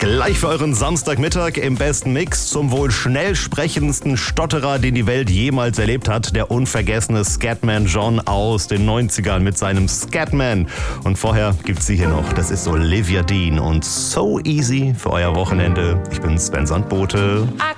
Gleich für euren Samstagmittag im besten Mix zum wohl schnell sprechendsten Stotterer, den die Welt jemals erlebt hat. Der unvergessene Scatman John aus den 90ern mit seinem Scatman. Und vorher gibt's sie hier noch. Das ist Olivia Dean und So Easy für euer Wochenende. Ich bin Sven Sandbote.